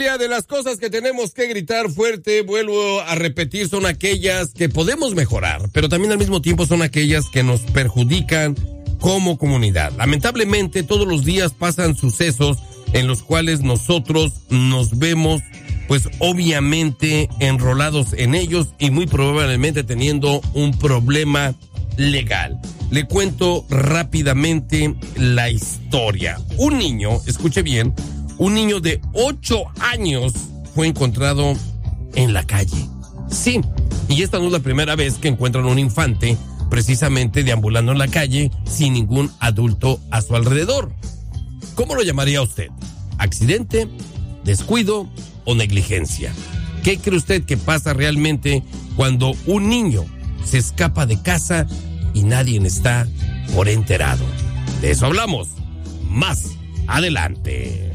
familia, de las cosas que tenemos que gritar fuerte, vuelvo a repetir, son aquellas que podemos mejorar, pero también al mismo tiempo son aquellas que nos perjudican como comunidad. Lamentablemente, todos los días pasan sucesos en los cuales nosotros nos vemos, pues obviamente enrolados en ellos y muy probablemente teniendo un problema legal. Le cuento rápidamente la historia. Un niño, escuche bien, un niño de 8 años fue encontrado en la calle. Sí, y esta no es la primera vez que encuentran un infante precisamente deambulando en la calle sin ningún adulto a su alrededor. ¿Cómo lo llamaría usted? ¿Accidente, descuido o negligencia? ¿Qué cree usted que pasa realmente cuando un niño se escapa de casa y nadie está por enterado? De eso hablamos más adelante.